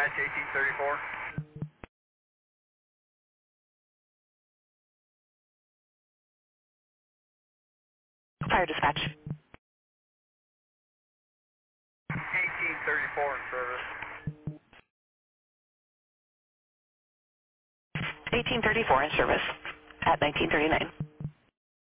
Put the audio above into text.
dispatch 1834. Fire dispatch. 1834 in service. 1834 in service at 1939.